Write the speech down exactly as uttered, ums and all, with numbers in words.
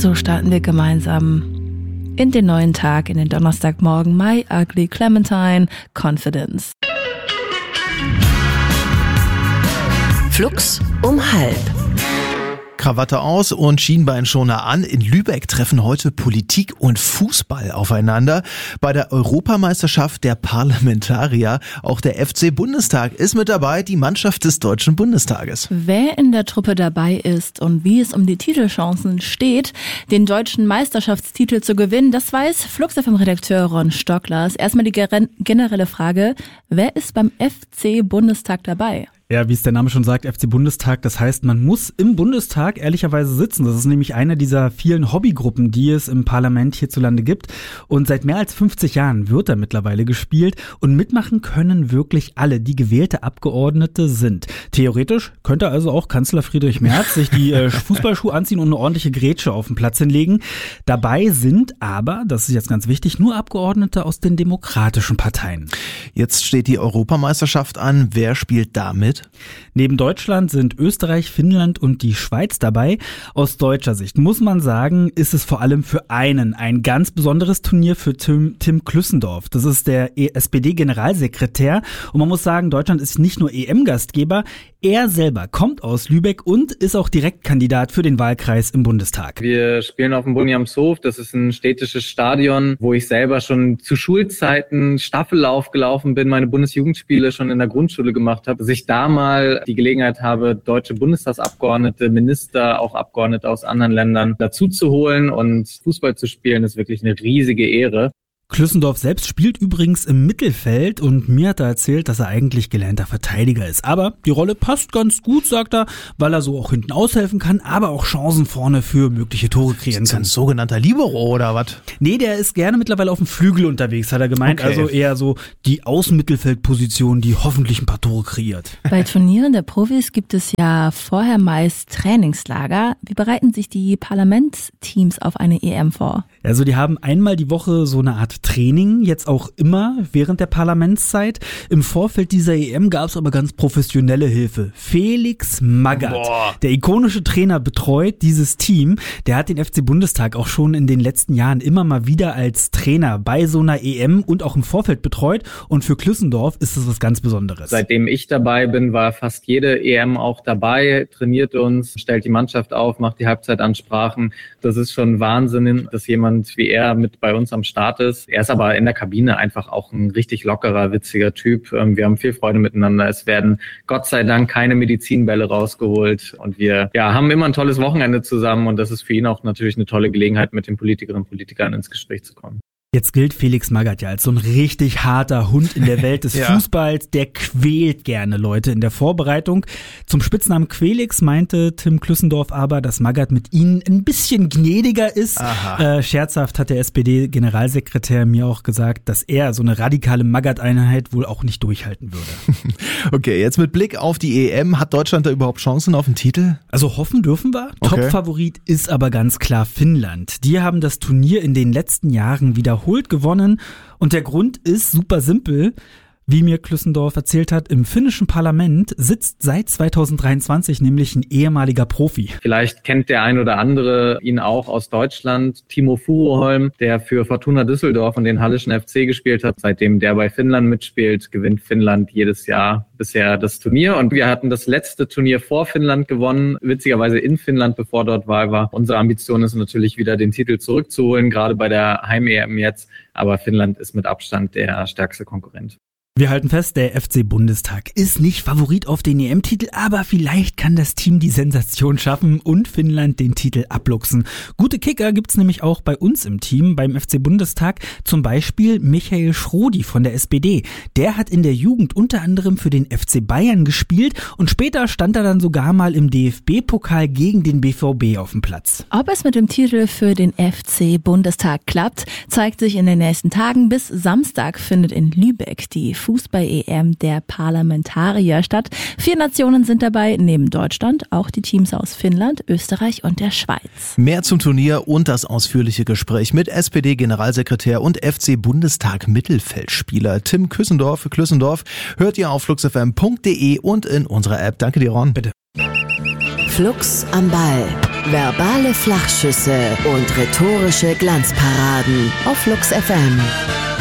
So starten wir gemeinsam in den neuen Tag, in den Donnerstagmorgen. My Ugly Clementine, Confidence. Flux um halb. Krawatte aus und Schienbeinschoner an. In Lübeck treffen heute Politik und Fußball aufeinander. Bei der Europameisterschaft der Parlamentarier. Auch der F C Bundestag ist mit dabei, die Mannschaft des Deutschen Bundestages. Wer in der Truppe dabei ist und wie es um die Titelchancen steht, den deutschen Meisterschaftstitel zu gewinnen, das weiß Flux F M-Redakteur Ron Stocklers. Erstmal die generelle Frage, wer ist beim F C Bundestag dabei? Ja, wie es der Name schon sagt, F C Bundestag, das heißt, man muss im Bundestag ehrlicherweise sitzen. Das ist nämlich eine dieser vielen Hobbygruppen, die es im Parlament hierzulande gibt. Und seit mehr als fünfzig Jahren wird da mittlerweile gespielt. Und mitmachen können wirklich alle, die gewählte Abgeordnete sind. Theoretisch könnte also auch Kanzler Friedrich Merz sich die äh, Fußballschuhe anziehen und eine ordentliche Grätsche auf den Platz hinlegen. Dabei sind aber, das ist jetzt ganz wichtig, nur Abgeordnete aus den demokratischen Parteien. Jetzt steht die Europameisterschaft an. Wer spielt damit? Neben Deutschland sind Österreich, Finnland und die Schweiz dabei. Aus deutscher Sicht muss man sagen, ist es vor allem für einen ein ganz besonderes Turnier für Tim, Tim Klüssendorf. Das ist der S P D-Generalsekretär. Und man muss sagen, Deutschland ist nicht nur E M-Gastgeber, er selber kommt aus Lübeck und ist auch Direktkandidat für den Wahlkreis im Bundestag. Wir spielen auf dem Bunjamshof. Das ist ein städtisches Stadion, wo ich selber schon zu Schulzeiten Staffellauf gelaufen bin, meine Bundesjugendspiele schon in der Grundschule gemacht habe. Dass ich da mal die Gelegenheit habe, deutsche Bundestagsabgeordnete, Minister, auch Abgeordnete aus anderen Ländern dazu zu holen und Fußball zu spielen, ist wirklich eine riesige Ehre. Klüssendorf selbst spielt übrigens im Mittelfeld und mir hat er erzählt, dass er eigentlich gelernter Verteidiger ist. Aber die Rolle passt ganz gut, sagt er, weil er so auch hinten aushelfen kann, aber auch Chancen vorne für mögliche Tore kreieren kann. Ist ein sogenannter Libero oder was? Nee, der ist gerne mittlerweile auf dem Flügel unterwegs, hat er gemeint. Okay. Also eher so die Außenmittelfeldposition, die hoffentlich ein paar Tore kreiert. Bei Turnieren der Profis gibt es ja vorher meist Trainingslager. Wie bereiten sich die Parlamentsteams auf eine E M vor? Also die haben einmal die Woche so eine Art Training, jetzt auch immer während der Parlamentszeit. Im Vorfeld dieser E M gab es aber ganz professionelle Hilfe. Felix Magath, Boah. der ikonische Trainer, betreut dieses Team. Der hat den F C Bundestag auch schon in den letzten Jahren immer mal wieder als Trainer bei so einer E M und auch im Vorfeld betreut. Und für Klüssendorf ist das was ganz Besonderes. Seitdem ich dabei bin, war fast jede E M auch dabei, trainiert uns, stellt die Mannschaft auf, macht die Halbzeitansprachen. Das ist schon Wahnsinn, dass jemand wie er mit bei uns am Start ist. Er ist aber in der Kabine einfach auch ein richtig lockerer, witziger Typ. Wir haben viel Freude miteinander. Es werden Gott sei Dank keine Medizinbälle rausgeholt und wir ja, haben immer ein tolles Wochenende zusammen und das ist für ihn auch natürlich eine tolle Gelegenheit, mit den Politikerinnen und Politikern ins Gespräch zu kommen. Jetzt gilt Felix Magath ja als so ein richtig harter Hund in der Welt des ja. Fußballs. Der quält gerne Leute in der Vorbereitung. Zum Spitznamen Quelix meinte Tim Klüssendorf aber, dass Magath mit ihnen ein bisschen gnädiger ist. Äh, scherzhaft hat der S P D-Generalsekretär mir auch gesagt, dass er so eine radikale Magath-Einheit wohl auch nicht durchhalten würde. Okay, jetzt mit Blick auf die E M, hat Deutschland da überhaupt Chancen auf den Titel? Also hoffen dürfen wir. Okay. Top-Favorit ist aber ganz klar Finnland. Die haben das Turnier in den letzten Jahren wiederholt gewonnen und der Grund ist super simpel. Wie mir Klüssendorf erzählt hat, im finnischen Parlament sitzt seit zweitausenddreiundzwanzig nämlich ein ehemaliger Profi. Vielleicht kennt der ein oder andere ihn auch aus Deutschland, Timo Furuholm, der für Fortuna Düsseldorf und den Hallischen F C gespielt hat. Seitdem der bei Finnland mitspielt, gewinnt Finnland jedes Jahr bisher das Turnier. Und wir hatten das letzte Turnier vor Finnland gewonnen, witzigerweise in Finnland, bevor dort Wahl war. Unsere Ambition ist natürlich wieder, den Titel zurückzuholen, gerade bei der Heim-E M jetzt. Aber Finnland ist mit Abstand der stärkste Konkurrent. Wir halten fest, der F C Bundestag ist nicht Favorit auf den E M-Titel, aber vielleicht kann das Team die Sensation schaffen und Finnland den Titel abluchsen. Gute Kicker gibt's nämlich auch bei uns im Team, beim F C Bundestag, zum Beispiel Michael Schrodi von der S P D. Der hat in der Jugend unter anderem für den F C Bayern gespielt und später stand er dann sogar mal im D F B-Pokal gegen den B V B auf dem Platz. Ob es mit dem Titel für den F C Bundestag klappt, zeigt sich in den nächsten Tagen. Bis Samstag findet in Lübeck die Fußball-E M der Parlamentarier statt. Vier Nationen sind dabei, neben Deutschland auch die Teams aus Finnland, Österreich und der Schweiz. Mehr zum Turnier und das ausführliche Gespräch mit S P D-Generalsekretär und F C-Bundestag-Mittelfeldspieler Tim Klüssendorf, Klüssendorf hört ihr auf flux f m punkt d e und in unserer App. Danke dir, Ron. Bitte. Flux am Ball. Verbale Flachschüsse und rhetorische Glanzparaden auf Flux F M.